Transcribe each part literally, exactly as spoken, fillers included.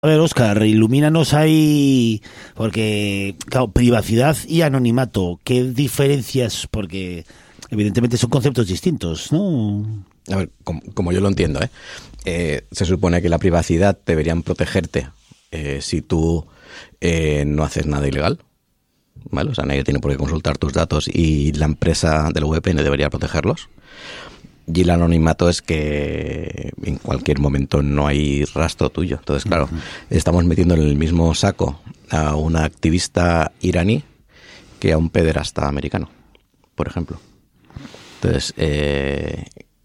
A ver, Óscar, ilumínanos ahí, porque, claro, privacidad y anonimato, ¿qué diferencias? Porque evidentemente son conceptos distintos, ¿no? A ver, como, como yo lo entiendo, ¿eh? Eh, se supone que la privacidad deberían protegerte eh, si tú eh, no haces nada ilegal, ¿vale? O sea, nadie tiene por qué consultar tus datos y la empresa del V P N debería protegerlos. Y el anonimato es que en cualquier momento no hay rastro tuyo. Entonces, claro, uh-huh. estamos metiendo en el mismo saco a una activista iraní que a un pederasta americano, por ejemplo. Entonces, eh,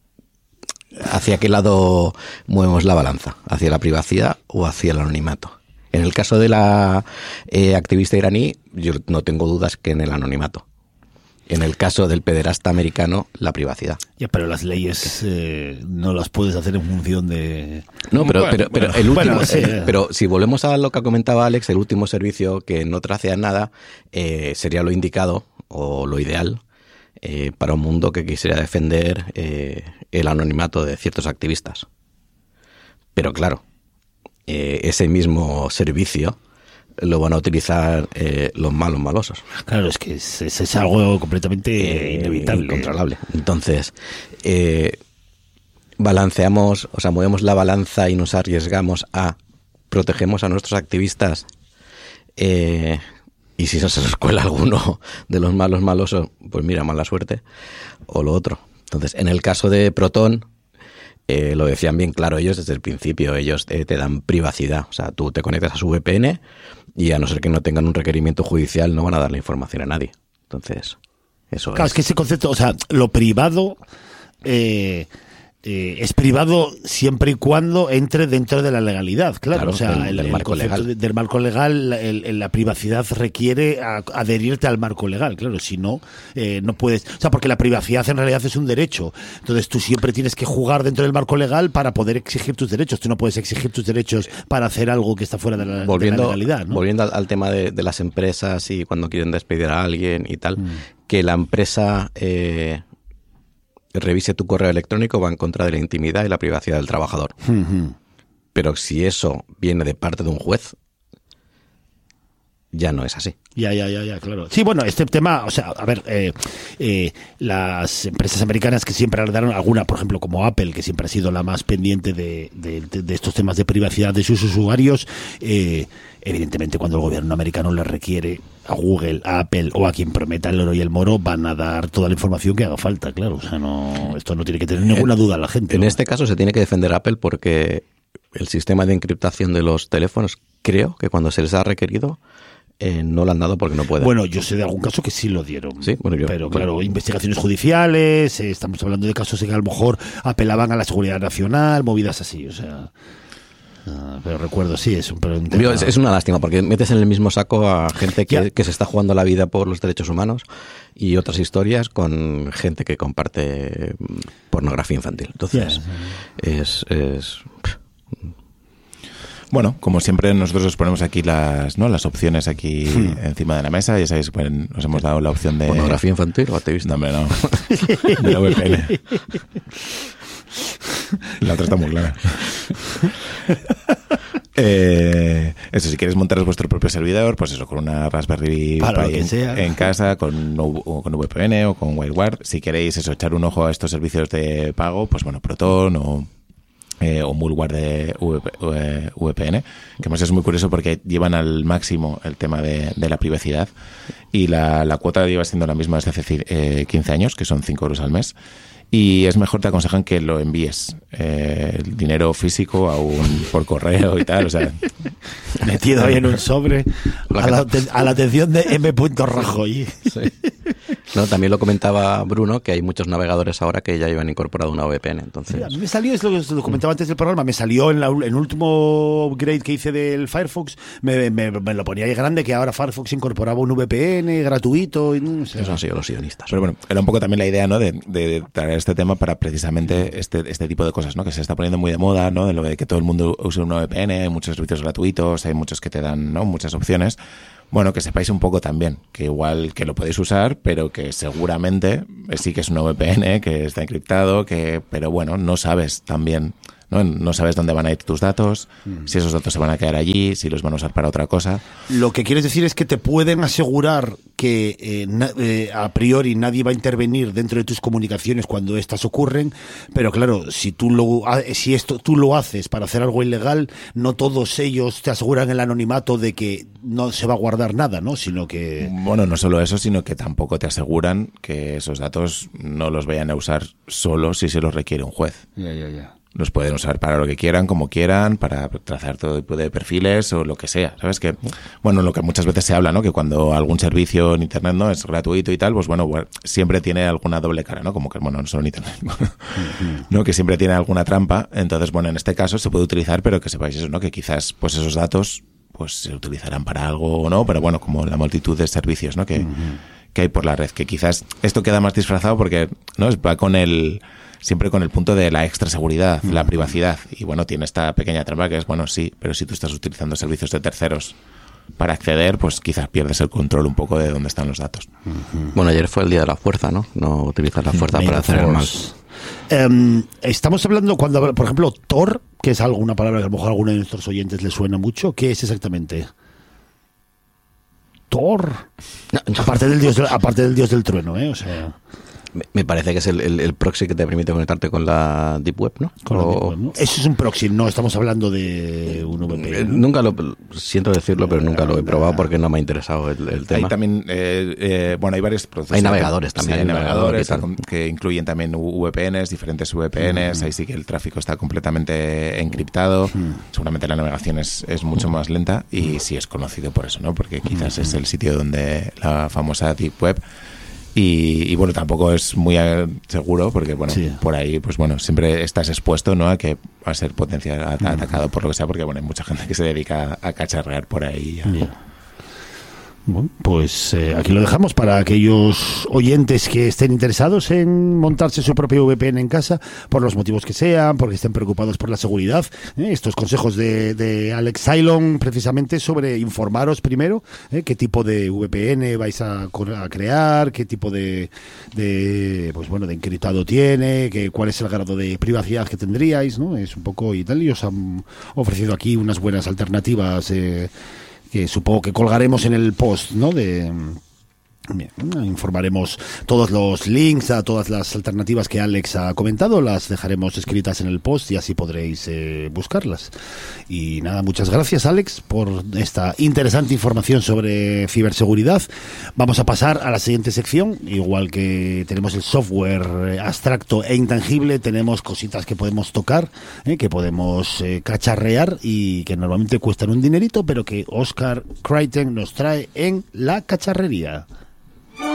¿hacia qué lado movemos la balanza? ¿Hacia la privacidad o hacia el anonimato? En el caso de la eh, activista iraní, yo no tengo dudas que en el anonimato. En el caso del pederasta americano, la privacidad. Ya, pero las leyes eh, no las puedes hacer en función de... No, pero, bueno, pero, pero, bueno, el último, bueno, sí. eh, pero si volvemos a lo que comentaba Alex, el último servicio que no tracea nada eh, sería lo indicado o lo ideal eh, para un mundo que quisiera defender eh, el anonimato de ciertos activistas. Pero claro, eh, ese mismo servicio lo van a utilizar eh, los malos malosos. Claro, es que es, es, es algo completamente eh, inevitable. Incontrolable. Entonces, eh, balanceamos, o sea, movemos la balanza y nos arriesgamos a protegemos a nuestros activistas eh, y si no se nos cuela alguno de los malos malosos, pues mira, mala suerte, o lo otro. Entonces, en el caso de Proton, Eh, lo decían bien claro ellos desde el principio, ellos eh, te dan privacidad, o sea, tú te conectas a su V P N y a no ser que no tengan un requerimiento judicial no van a darle información a nadie. Entonces, eso claro, es. es que ese concepto, o sea, lo privado eh, eh, es privado siempre y cuando entre dentro de la legalidad, claro, claro o sea, del, el, del el marco concepto legal. De, del marco legal, el, el, la privacidad requiere a, adherirte al marco legal, claro, si no, eh, no puedes, o sea, porque la privacidad en realidad es un derecho, entonces tú siempre tienes que jugar dentro del marco legal para poder exigir tus derechos, tú no puedes exigir tus derechos para hacer algo que está fuera de la, volviendo, de la legalidad, ¿no? Volviendo al, al tema de, de las empresas y cuando quieren despedir a alguien y tal, mm. que la empresa eh, revise tu correo electrónico va en contra de la intimidad y la privacidad del trabajador. Uh-huh. Pero si eso viene de parte de un juez, ya no es así. Ya, ya, ya, ya, claro. Sí, bueno, este tema, o sea, a ver, eh, eh, las empresas americanas que siempre daron alguna, por ejemplo, como Apple, que siempre ha sido la más pendiente de, de, de, de estos temas de privacidad de sus usuarios, eh, evidentemente cuando el gobierno americano le requiere a Google, a Apple o a quien prometa el oro y el moro, van a dar toda la información que haga falta, claro. O sea, no, esto no tiene que tener ninguna duda la gente. En ¿no? este caso se tiene que defender Apple porque el sistema de encriptación de los teléfonos, creo que cuando se les ha requerido, Eh, no lo han dado porque no pueden. Bueno, yo sé de algún caso que sí lo dieron. Sí, bueno, yo, pero bueno. claro, investigaciones judiciales, eh, estamos hablando de casos que a lo mejor apelaban a la seguridad nacional, movidas así, o sea... Uh, pero recuerdo, sí, es un, pero un tema... es, es una lástima porque metes en el mismo saco a gente que, que se está jugando la vida por los derechos humanos y otras historias con gente que comparte pornografía infantil. Entonces, yeah. es... es Bueno, como siempre nosotros os ponemos aquí las no las opciones aquí hmm. encima de la mesa. Ya sabéis, pues, nos hemos dado la opción de... ¿Pornografía infantil o activista? No, hombre, no. De la V P N. La otra está muy clara. Eh, eso, si queréis montaros vuestro propio servidor, pues eso, con una Raspberry Para Pi en, en casa, con, con V P N o con WireGuard. Si queréis eso, echar un ojo a estos servicios de pago, pues bueno, Proton o... Eh, o Mulguard de V P N, que además es muy curioso porque llevan al máximo el tema de, de la privacidad y la, la cuota lleva siendo la misma desde hace eh, quince años, que son cinco euros al mes, y es mejor, te aconsejan que lo envíes eh, el dinero físico aún por correo y tal, o sea, metido ahí en un sobre a la, a la atención de M. Rajoy. Sí. No, también lo comentaba Bruno, que hay muchos navegadores ahora que ya llevan incorporado una V P N. Entonces... Sí, a mí me salió, es lo que lo comentaba antes del programa, me salió en, la, en el último upgrade que hice del Firefox, me, me, me lo ponía ahí grande, que ahora Firefox incorporaba un V P N gratuito. Y, no sé. Eso han sido los sionistas. Pero bueno, era un poco también la idea, ¿no?, de, de traer este tema para precisamente este, este tipo de cosas, ¿no?, que se está poniendo muy de moda, ¿no?, de lo de que todo el mundo use una V P N, hay muchos servicios gratuitos, hay muchos que te dan, ¿no?, muchas opciones. Bueno, que sepáis un poco también, que igual que lo podéis usar, pero que seguramente sí que es una V P N, que está encriptado, que pero bueno, no sabes también ¿no? No sabes dónde van a ir tus datos, mm. si esos datos se van a quedar allí, si los van a usar para otra cosa. Lo que quieres decir es que te pueden asegurar que eh, na, eh, a priori nadie va a intervenir dentro de tus comunicaciones cuando estas ocurren, pero claro, si tú lo si esto tú lo haces para hacer algo ilegal, no todos ellos te aseguran el anonimato de que no se va a guardar nada, ¿no? Sino que... Bueno, no solo eso, sino que tampoco te aseguran que esos datos no los vayan a usar solo si se los requiere un juez. Ya, ya, ya. Los pueden usar para lo que quieran, como quieran, para trazar todo tipo de perfiles o lo que sea. ¿Sabes? Que, bueno, lo que muchas veces se habla, ¿no? Que cuando algún servicio en Internet no es gratuito y tal, pues bueno, bueno siempre tiene alguna doble cara, ¿no? Como que, bueno, no solo en Internet, ¿no? Que siempre tiene alguna trampa. Entonces, bueno, en este caso se puede utilizar, pero que sepáis eso, ¿no? Que quizás, pues esos datos, pues se utilizarán para algo o no, pero bueno, como la multitud de servicios, ¿no? Que, uh-huh. que hay por la red. Que quizás esto queda más disfrazado porque, ¿no? Va con el... siempre con el punto de la extra seguridad, la privacidad. Y bueno, tiene esta pequeña trampa que es, bueno, sí, pero si tú estás utilizando servicios de terceros para acceder, pues quizás pierdes el control un poco de dónde están los datos. Bueno, ayer fue el día de la fuerza, ¿no? No utilizar la fuerza para hacer el mal. Um, estamos hablando, cuando por ejemplo, Tor, que es algo, una palabra que a lo mejor a alguno de nuestros oyentes le suena mucho, ¿qué es exactamente? Tor. No, no. Aparte del dios, aparte del dios del trueno, ¿eh? O sea... Me parece que es el, el, el proxy que te permite conectarte con la Deep Web, ¿no? Con o... la Deep Web, ¿no? Eso es un proxy, no estamos hablando de un V P N, ¿no? Nunca lo, siento decirlo, pero nunca lo he probado porque no me ha interesado el, el tema. Hay también, eh, eh, bueno, hay varios procesos. Hay navegadores también. Sí, hay navegadores que, que incluyen también V P Ns, diferentes V P Ns, mm. ahí sí que el tráfico está completamente encriptado, mm. seguramente la navegación es, es mucho más lenta y sí es conocido por eso, ¿no? Porque quizás mm. es el sitio donde la famosa Deep Web. Y, y bueno, tampoco es muy seguro porque, bueno, sí. por ahí, pues bueno, siempre estás expuesto, ¿no? A que va a ser potencial atacado por lo que sea, porque, bueno, hay mucha gente que se dedica a, a cacharrear por ahí. A... Yeah. Bueno, pues eh, aquí lo dejamos para aquellos oyentes que estén interesados en montarse su propio V P N en casa, por los motivos que sean, porque estén preocupados por la seguridad. ¿eh? Estos consejos de, de Alex Cylon, precisamente sobre informaros primero ¿eh? qué tipo de V P N vais a, a crear, qué tipo de, de pues bueno de encriptado tiene, que, cuál es el grado de privacidad que tendríais, ¿no? Es un poco y tal, y os han ofrecido aquí unas buenas alternativas eh, que supongo que colgaremos en el post, ¿no? De bien, informaremos todos los links a todas las alternativas que Alex ha comentado, las dejaremos escritas en el post y así podréis eh, buscarlas. Y nada, muchas gracias, Alex, por esta interesante información sobre ciberseguridad. Vamos a pasar a la siguiente sección. Igual que tenemos el software abstracto e intangible, tenemos cositas que podemos tocar, eh, que podemos eh, cacharrear y que normalmente cuestan un dinerito, pero que Oscar Crichton nos trae en la cacharrería.